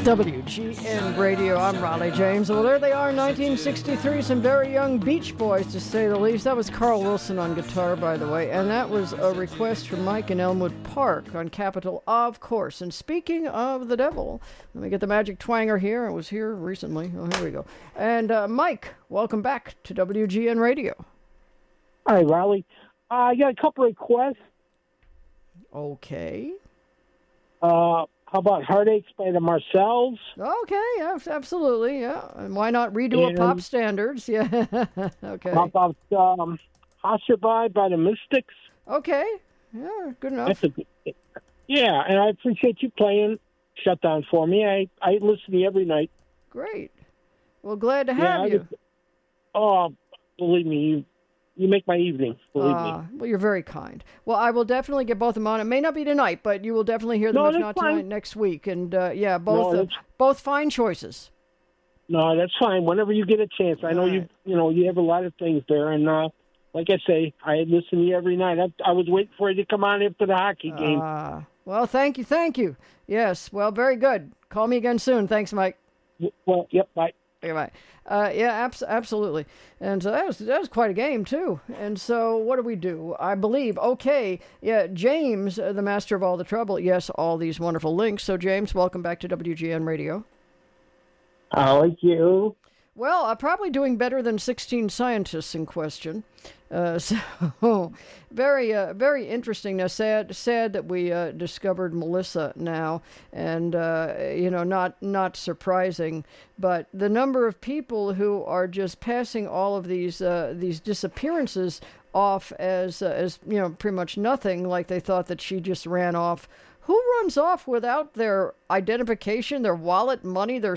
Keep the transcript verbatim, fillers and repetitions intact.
W G N Radio. I'm Raleigh James. Well, there they are, nineteen sixty-three. Some very young Beach Boys, to say the least. That was Carl Wilson on guitar, by the way. And that was a request from Mike in Elmwood Park on Capitol, of course. And speaking of the devil, let me get the magic twanger here. It was here recently. Oh, here we go. And uh, Mike, welcome back to W G N Radio. Hi, Raleigh. Uh, I got a couple requests. Okay. Uh, how about Heartaches by the Marcells? Okay, yeah, absolutely, yeah. And why not redo And a pop standards? Yeah, okay. How about um, Hosserby by the Mystics? Okay, yeah, good enough. That's a good, yeah, and I appreciate you playing Shutdown for me. I, I listen to you every night. Great. Well, glad to Yeah, have I you. just- oh, believe me, you you make my evening. Believe Uh, me. well, you're very kind. Well, I will definitely get both of them on. It may not be tonight, but you will definitely hear them, No, if that's not fine. tonight, next week. And, uh, yeah, both No, uh, that's- both fine choices. No, that's fine. Whenever you get a chance, I know All you. right. You know you have a lot of things there, and uh, like I say, I listen to you every night. I, I was waiting for you to come on after the hockey game. Uh, well, thank you, thank you. Yes, well, very good. Call me again soon. Thanks, Mike. Well, yep, bye. Okay, bye. Uh, yeah, abs- absolutely. And so that was that was quite a game too. And so what do we do? I believe. Okay, yeah, James, uh, the master of all the trouble. Yes, all these wonderful links. So James, welcome back to W G N Radio. How are you? Well, I'm probably doing better than sixteen scientists in question. Uh, so, very, uh, very interesting. Now, sad, sad that we uh, discovered Melissa now, and uh, you know, not not surprising. But the number of people who are just passing all of these uh, these disappearances off as uh, as you know, pretty much nothing, like they thought that she just ran off. Who runs off without their identification, their wallet, money, their